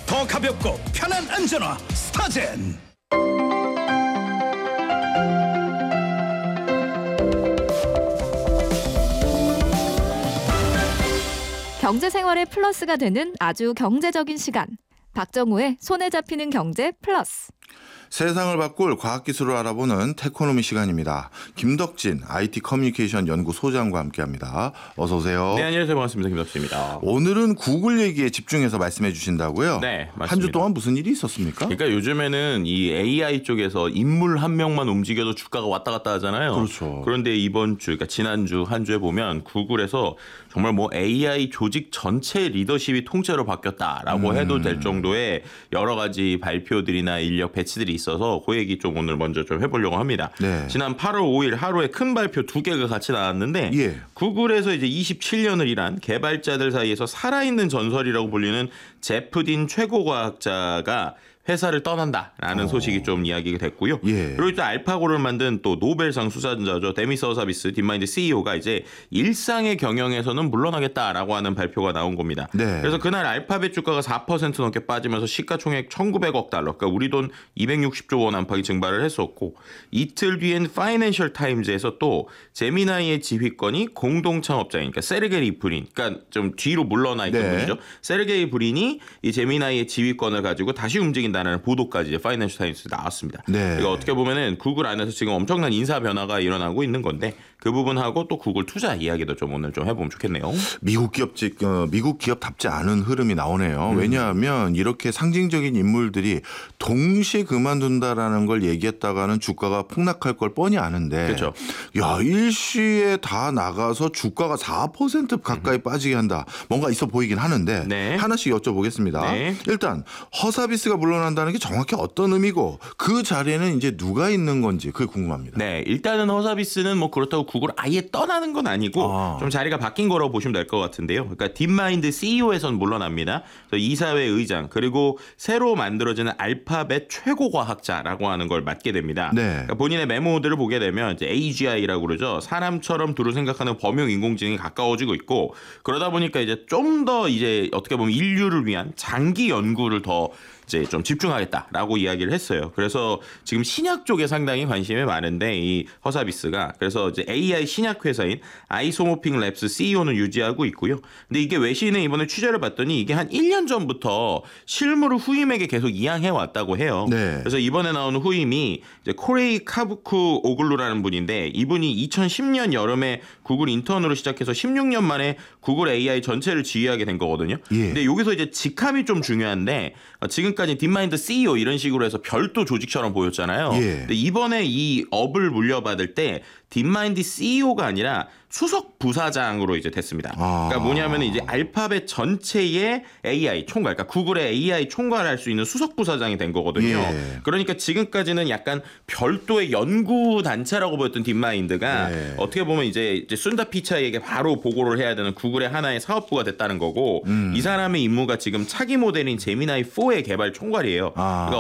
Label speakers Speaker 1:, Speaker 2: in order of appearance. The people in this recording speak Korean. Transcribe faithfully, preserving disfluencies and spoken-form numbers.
Speaker 1: 더 가볍고 편한 안전화 스타젠.
Speaker 2: 경제생활의 플러스가 되는 아주 경제적인 시간. 박정우의 손에 잡히는 경제 플러스.
Speaker 3: 세상을 바꿀 과학기술을 알아보는 테코노미 시간입니다. 김덕진 아이티 커뮤니케이션 연구 소장과 함께합니다. 어서 오세요.
Speaker 4: 네, 안녕하세요. 반갑습니다. 김덕진입니다.
Speaker 3: 오늘은 구글 얘기에 집중해서 말씀해 주신다고요?
Speaker 4: 네, 맞습니다.
Speaker 3: 한 주 동안 무슨 일이 있었습니까?
Speaker 4: 그러니까 요즘에는 이 에이아이 쪽에서 인물 한 명만 움직여도 주가가 왔다 갔다 하잖아요.
Speaker 3: 그렇죠.
Speaker 4: 그런데 이번 주, 그러니까 지난주 한 주에 보면 구글에서 정말 뭐 에이아이 조직 전체 리더십이 통째로 바뀌었다라고
Speaker 3: 음.
Speaker 4: 해도 될 정도의 여러 가지 발표들이나 인력 배치들이 있어서 그 얘기 좀 오늘 먼저 좀 해보려고 합니다.
Speaker 3: 네.
Speaker 4: 지난 팔월 오일 하루에 큰 발표 두 개가 같이 나왔는데
Speaker 3: 예.
Speaker 4: 구글에서 이제 이십칠 년을 일한 개발자들 사이에서 살아있는 전설이라고 불리는 제프 딘 최고 과학자가 회사를 떠난다라는
Speaker 3: 어.
Speaker 4: 소식이 좀 이야기가 됐고요.
Speaker 3: 예.
Speaker 4: 그리고 또 알파고를 만든 또 노벨상 수상자죠. 데미스 허사비스 딥마인드 씨이오가 이제 일상의 경영에서는 물러나겠다라고 하는 발표가 나온 겁니다.
Speaker 3: 네.
Speaker 4: 그래서 그날 알파벳 주가가 사 퍼센트 넘게 빠지면서 시가총액 천구백억 달러, 그러니까 우리 돈 이백육십조 원 안팎이 증발을 했었고, 이틀 뒤엔 파이낸셜 타임즈에서 또 제미나이의 지휘권이 공동 창업자인, 그러니까 세르게이 브린, 그러니까 좀 뒤로 물러나 있던
Speaker 3: 네.
Speaker 4: 분이죠. 세르게이 브린이 이 제미나이의 지휘권을 가지고 다시 움직인다는 보도까지 이제 파이낸셜 타임스에 나왔습니다.
Speaker 3: 네.
Speaker 4: 그러니까 어떻게 보면은 구글 안에서 지금 엄청난 인사 변화가 일어나고 있는 건데 그 부분하고 또 구글 투자 이야기도 좀 오늘 좀 해보면 좋겠네요.
Speaker 3: 미국 기업직 어, 미국 기업답지 않은 흐름이 나오네요.
Speaker 4: 음.
Speaker 3: 왜냐하면 이렇게 상징적인 인물들이 동시에 그만둔다라는 걸 얘기했다가는 주가가 폭락할 걸 뻔히 아는데,
Speaker 4: 그렇죠.
Speaker 3: 야 일시에 다 나가서 주가가 사 퍼센트 가까이 음. 빠지게 한다. 뭔가 있어 보이긴 하는데
Speaker 4: 네.
Speaker 3: 하나씩 여쭤보겠습니다.
Speaker 4: 네.
Speaker 3: 일단 허사비스가 물러난다는 게 정확히 어떤 의미고 그 자리에는 이제 누가 있는 건지 그게 궁금합니다.
Speaker 4: 네, 일단은 허사비스는 뭐 그렇다고 구글 아예 떠나는 건 아니고
Speaker 3: 아.
Speaker 4: 좀 자리가 바뀐 거라고 보시면 될 것 같은데요. 그러니까 딥마인드 씨이오에선 물러납니다. 이사회 의장 그리고 새로 만들어지는 알파벳 최고 과학자라고 하는 걸 맡게 됩니다.
Speaker 3: 네.
Speaker 4: 그러니까 본인의 메모들을 보게 되면 이제 에이지아이라고 그러죠. 사람처럼 두루 생각하는 범용 인공지능이 가까워지고 있고, 그러다 보니까 이제 좀 더 이제 어떻게 보면 인류를 위한 장기 연구를 더 이제 좀 집중하겠다라고 이야기를 했어요. 그래서 지금 신약 쪽에 상당히 관심이 많은데 이 허사비스가 그래서 이제 에이아이 신약 회사인 아이소모핑 랩스 씨이오는 유지하고 있고요. 근데 이게 외신에 이번에 취재를 봤더니 이게 한 일 년 전부터 실무를 후임에게 계속 이양해 왔다고 해요.
Speaker 3: 네.
Speaker 4: 그래서 이번에 나오는 후임이 이제 코레이 카부쿠 오글루라는 분인데 이분이 이천십 년 여름에 구글 인턴으로 시작해서 십육 년 만에 구글 에이아이 전체를 지휘하게 된 거거든요.
Speaker 3: 예.
Speaker 4: 근데 여기서 이제 직함이 좀 중요한데 지금까지 딥마인드 씨이오 이런 식으로 해서 별도 조직처럼 보였잖아요.
Speaker 3: 예.
Speaker 4: 근데 이번에 이 업을 물려받을 때 딥마인드 씨이오가 아니라 수석 부사장으로 이제 됐습니다.
Speaker 3: 아.
Speaker 4: 그러니까 뭐냐면 이제 알파벳 전체의 에이아이 총괄, 그러니까 구글의 에이아이 총괄할 수 있는 수석 부사장이 된 거거든요.
Speaker 3: 예.
Speaker 4: 그러니까 지금까지는 약간 별도의 연구 단체라고 보였던 딥마인드가
Speaker 3: 예.
Speaker 4: 어떻게 보면 이제, 이제 순다 피차이에게 바로 보고를 해야 되는 구글의 하나의 사업부가 됐다는 거고,
Speaker 3: 음.
Speaker 4: 이 사람의 임무가 지금 차기 모델인 제미나이 포의 개발 총괄이에요.
Speaker 3: 아.
Speaker 4: 그러니까